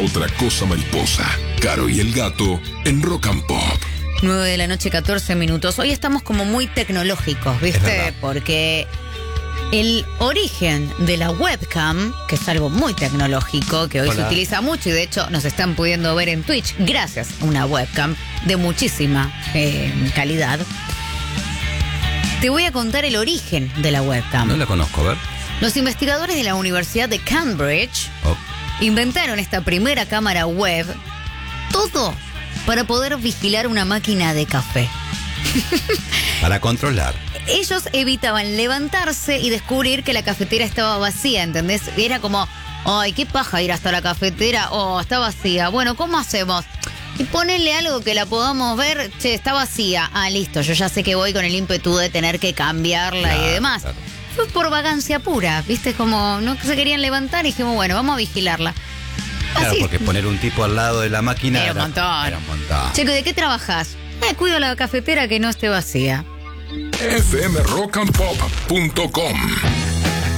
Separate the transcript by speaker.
Speaker 1: otra cosa mariposa. Caro y el gato en Rock and Pop.
Speaker 2: 9 de la noche, 14 minutos. Hoy estamos como muy tecnológicos, ¿viste? Porque el origen de la webcam, que es algo muy tecnológico, que hoy se utiliza mucho y de hecho nos están pudiendo ver en Twitch gracias a una webcam de muchísima calidad. Te voy a contar el origen de la webcam.
Speaker 3: No la conozco, a ver.
Speaker 2: Los investigadores de la Universidad de Cambridge inventaron esta primera cámara web, todo para poder vigilar una máquina de café.
Speaker 3: Para controlar.
Speaker 2: Ellos evitaban levantarse y descubrir que la cafetera estaba vacía, ¿entendés? Era como, ay, qué paja ir hasta la cafetera, está vacía. Bueno, ¿cómo hacemos? Y ponerle algo que la podamos ver, che, está vacía. Listo, yo ya sé que voy con el ímpetu de tener que cambiarla y demás. Claro. Fue por vagancia pura, ¿viste? Como no se querían levantar y dijimos, bueno, vamos a vigilarla.
Speaker 3: Claro,
Speaker 2: así.
Speaker 3: porque poner un tipo al lado de la máquina
Speaker 2: era un montón.
Speaker 3: Era un montón.
Speaker 2: Checo, ¿de qué trabajás? Cuido la cafetera que no esté vacía.
Speaker 1: fmrockandpop.com